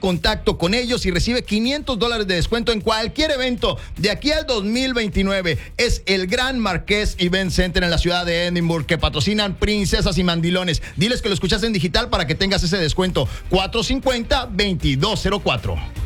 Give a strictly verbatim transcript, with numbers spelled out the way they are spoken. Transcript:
contacto con ellos y recibe quinientos dólares de descuento en cualquier evento de aquí al dos mil veintinueve. Es el Gran Marqués Event Center en la ciudad de Edinburgh, que patrocinan Princesas y Mandilones. Diles que lo escuchaste en digital para que tengas ese descuento. cuatro cincuenta, veintidós cero cuatro.